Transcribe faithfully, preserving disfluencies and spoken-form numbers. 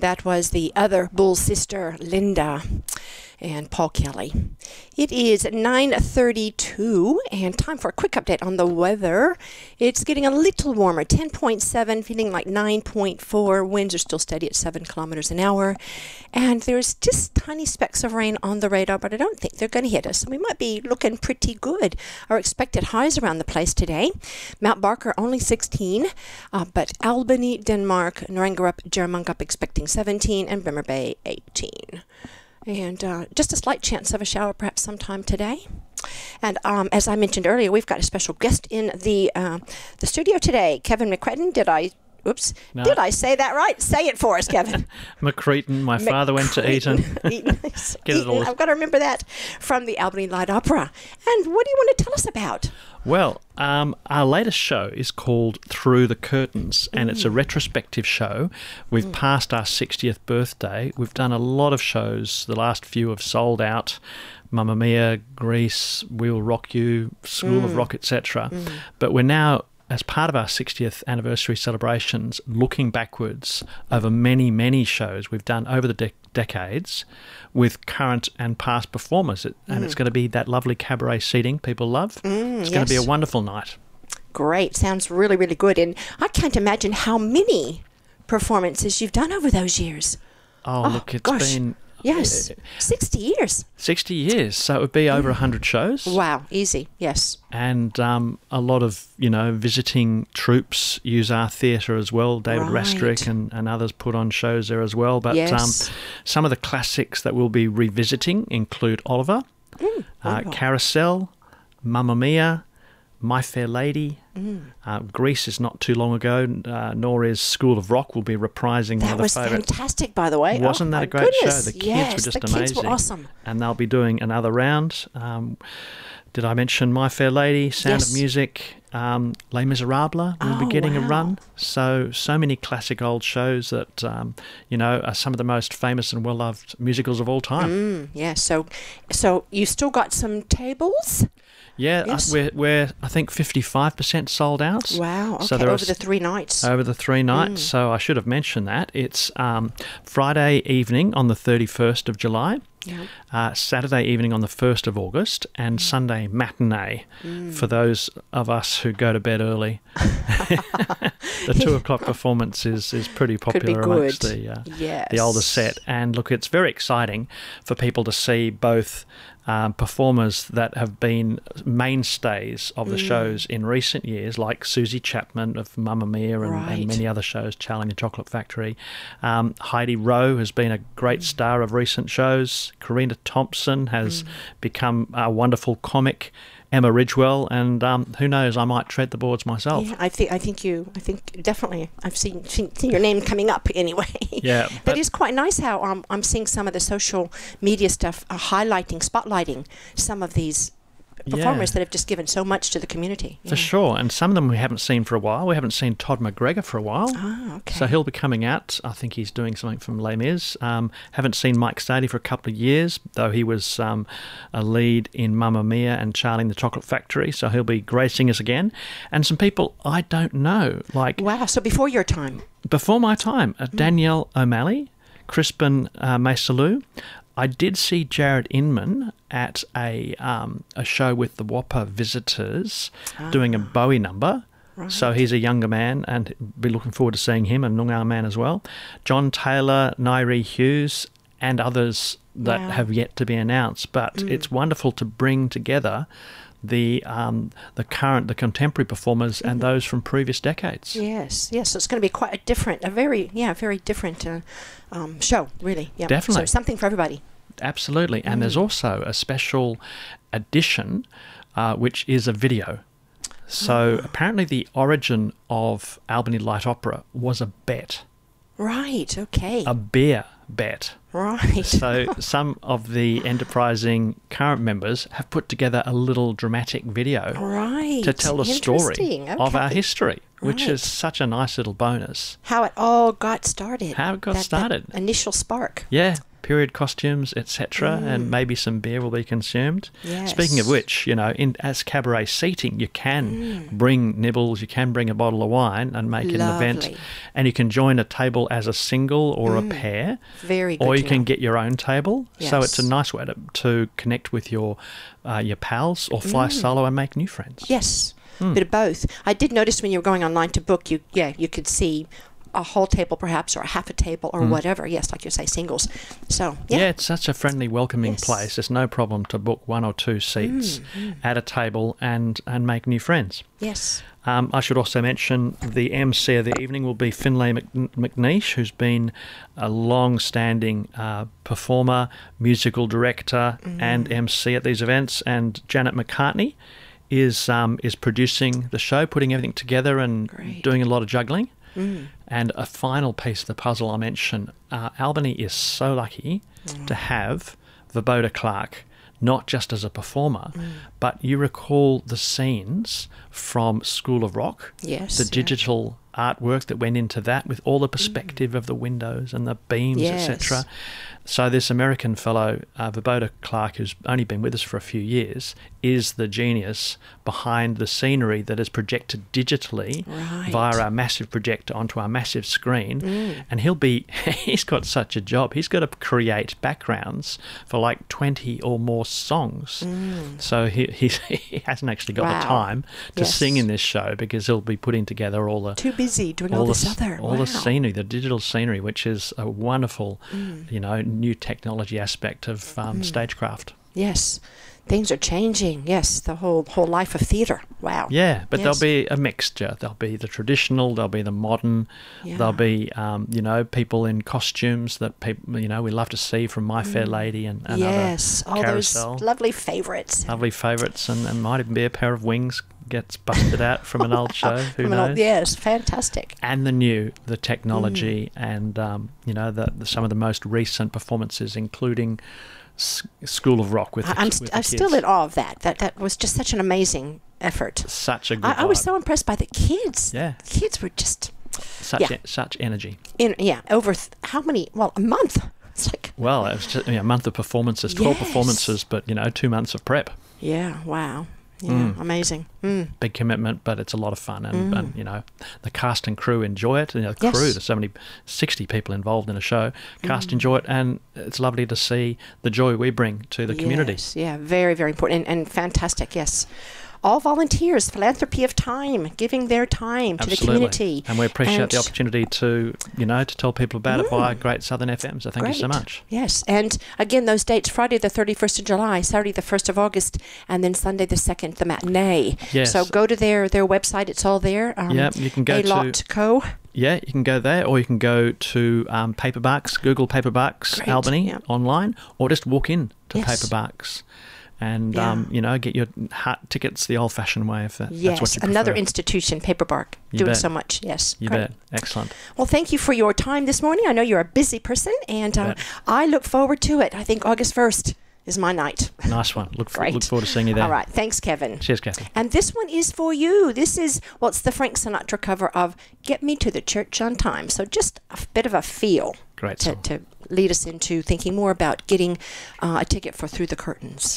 That was the other Bull sister, Linda, and Paul Kelly. It is nine thirty-two, and time for a quick update on the weather. It's getting a little warmer, ten point seven, feeling like nine point four. Winds are still steady at seven kilometers an hour, and there's just tiny specks of rain on the radar, but I don't think they're going to hit us, so we might be looking pretty good. Our expected highs around the place today: Mount Barker only sixteen, uh, but Albany, Denmark, Narangarup, Jaramangup expecting seventeen, and Bremer Bay eighteen. And uh, just a slight chance of a shower perhaps sometime today. And um, as I mentioned earlier, we've got a special guest in the uh, the studio today. Kevin McCretin. Did I, oops, no. did I say that right? Say it for us, Kevin. McCretin. My McCretin. father went to Eton. Eton. Get it all. Eton. I've got to remember that, from the Albany Light Opera. And what do you want to tell us about? Well, um, our latest show is called Through the Curtains, and mm. it's a retrospective show. We've mm. passed our sixtieth birthday. We've done a lot of shows. The last few have sold out. Mamma Mia, Grease, We'll Rock You, School mm. of Rock, et cetera. Mm. But we're now, as part of our sixtieth anniversary celebrations, looking backwards over many, many shows we've done over the de- decades with current and past performers. It, and mm. it's going to be that lovely cabaret seating people love. Mm, it's yes. going to be a wonderful night. Great. Sounds really, really good. And I can't imagine how many performances you've done over those years. Oh, oh look, it's gosh. been... Yes, sixty years. sixty years, so it would be over one hundred shows. Wow, easy, yes. And um, a lot of, you know, visiting troops use our theatre as well. David right. Rastrick and, and others put on shows there as well. But yes. um, some of the classics that we'll be revisiting include Oliver, mm, uh, Carousel, Mamma Mia, My Fair Lady. Mm. Uh, Grease is not too long ago, uh, nor is School of Rock. Will be reprising that one of the was favourite. Fantastic, by the way. Wasn't oh, that a great goodness. show? The kids yes, were just the amazing. Kids were awesome. And they'll be doing another round. Um, did I mention My Fair Lady, Sound yes. of Music, um, Les Miserables will oh, be getting wow. a run. So, so many classic old shows that, um, you know, are some of the most famous and well-loved musicals of all time. Mm, yeah, so, so you still got some tables? Yeah, yes. uh, we're, we're, I think, fifty-five percent sold out. Wow, okay, so there over the three nights. Over the three nights, mm. so I should have mentioned that. It's um, Friday evening on the thirty-first of July, yeah. uh, Saturday evening on the first of August, and mm. Sunday matinee mm. for those of us who go to bed early. The two o'clock performance is, is pretty popular amongst the, uh, yes. the older set. And look, it's very exciting for people to see both Um, performers that have been mainstays of the mm. shows in recent years, like Susie Chapman of Mamma Mia and, right. and many other shows, Charlie and the Chocolate Factory. Um, Heidi Rowe has been a great mm. star of recent shows. Karina Thompson has mm. become a wonderful comic. Emma Ridgewell, and um, who knows, I might tread the boards myself. Yeah, I think I think you, I think definitely, I've seen seen, seen your name coming up anyway. Yeah, but, but it is quite nice how um, I'm seeing some of the social media stuff uh, highlighting, spotlighting some of these performers yeah. that have just given so much to the community. For yeah. sure, and some of them we haven't seen for a while. We haven't seen Todd McGregor for a while. Oh, okay. So he'll be coming out. I think he's doing something from Les Mis. Um, haven't seen Mike Stady for a couple of years, though he was um, a lead in Mamma Mia and Charlie and the Chocolate Factory, so he'll be gracing us again. And some people I don't know, like... Wow, so before your time. Before my time. Uh, Danielle mm. O'Malley, Crispin uh, Mesalou. I did see Jared Inman at a um, a show with the Whopper Visitors ah. doing a Bowie number. Right. So he's a younger man, and be looking forward to seeing him, and Noongar man as well. John Taylor, Nairi Hughes, and others that wow. have yet to be announced. But mm. it's wonderful to bring together the um, the current, the contemporary performers mm-hmm. and those from previous decades. Yes, yes. So it's going to be quite a different, a very, yeah, very different uh, um, show, really. Yeah. Definitely. So something for everybody. Absolutely. And mm. there's also a special edition, uh, which is a video. So oh. apparently the origin of Albany Light Opera was a bet. Right, okay. A beer bet. Right. So some of the enterprising current members have put together a little dramatic video right. to tell the story okay. of our history, which right. is such a nice little bonus. How it all got started. How it got that, started. That initial spark. Yeah. period costumes, et cetera, Mm. and maybe some beer will be consumed. Yes. Speaking of which, you know, in as cabaret seating, you can Mm. bring nibbles, you can bring a bottle of wine and make it an event, Lovely. and you can join a table as a single or Mm. a pair, Very good or to you can know. get your own table. So it's a Yes. nice way to, to connect with your uh, your pals or fly Mm. solo and make new friends. Yes, Mm. bit of both. I did notice when you were going online to book, you yeah, you could see a whole table perhaps, or a half a table, or Mm. whatever. Yes, like you say, singles. So Yeah. yeah, it's such a friendly, welcoming Yes. place. There's no problem to book one or two seats Mm, at a table and, and make new friends. yes, Um, I should also mention the M C of the evening will be Finlay Mc- McNeish, who's been a long-standing uh, performer, musical director, Mm. and M C at these events, and Janet McCartney is um, is producing the show, putting everything together, and Great. doing a lot of juggling. Mm. And a final piece of the puzzle I'll mention, uh, Albany is so lucky Mm. to have Verboda Clark, not just as a performer, Mm. but you recall the scenes from School of Rock, Yes, the yeah. digital artwork that went into that with all the perspective of the windows and the beams, Yes. et cetera. So this American fellow, uh, Verboda Clark, who's only been with us for a few years, is the genius behind the scenery that is projected digitally Right. via our massive projector onto our massive screen. Mm. And he'll be, he's got such a job. He's got to create backgrounds for like twenty or more songs. Mm. So he he's, he hasn't actually got Wow. the time to Yes. sing in this show because he'll be putting together all the Too busy doing all, the, this s- other. all wow. the scenery, the digital scenery, which is a wonderful, Mm. you know, new technology aspect of um, Mm. stagecraft. Yes, things are changing. Yes, the whole whole life of theatre. Wow. Yeah, but Yes. there'll be a mixture. There'll be the traditional, there'll be the modern, Yeah. there'll be, um, you know, people in costumes that people, you know, we love to see from My Fair Lady and, and yes, other all carousel. those lovely favourites. Lovely favourites, and, and might even be a pair of wings gets busted out from an old show. Who From an knows? old- yes, fantastic. And the new, the technology, Mm. and um, you know, the, the some of the most recent performances, including S- School of Rock with. I- the, I'm, with st- the I'm still kids. in awe of that. That that was just such an amazing effort. Such a good. I, I was vibe. so impressed by the kids. Yeah. The kids were just such yeah. e- such energy. in yeah over th- how many? Well, a month. It's like Well, it was just, you know, a month of performances, twelve Yes. performances, but you know, two months of prep. yeah, wow, yeah, Mm. amazing. Mm. Big commitment, but it's a lot of fun, and, Mm. and you know, the cast and crew enjoy it. You know, the Yes. crew, there's so many, sixty people involved in a show. Cast Mm. enjoy it, and it's lovely to see the joy we bring to the community. Yes, yeah, very, very important and, and fantastic. Yes, all volunteers, philanthropy of time, giving their time to the Absolutely. community. And we appreciate And- the opportunity to, you know, to tell people about it Mm. via Great Southern F M. So thank you so Great. much. Yes, and again, those dates: Friday the thirty-first of July, Saturday the first of August, and then Sunday the second, the matinee. Yes. So go to their their website; it's all there. Um, Yeah, you can go A to Lot Co. yeah, you can go there, or you can go to um, Paperbucks, Google Paperbucks Great, Albany yeah. online, or just walk in to Yes. Paperbucks. And Yeah. um, you know, get your hard tickets the old-fashioned way if that, Yes, that's what you another prefer. institution, Paperbark, You doing bet. so much. Yes, You great. bet. Excellent. Well, thank you for your time this morning. I know you're a busy person, and um, Bet. I look forward to it. I think August first is my night. Nice one. Look, f- Great. look forward to seeing you there. All right, thanks, Kevin. Cheers, Kathy. And this one is for you. This is what's the Frank Sinatra cover of "Get Me to the Church on Time." So just a f- bit of a feel Great to, song. to lead us into thinking more about getting uh, a ticket for Through the Curtains.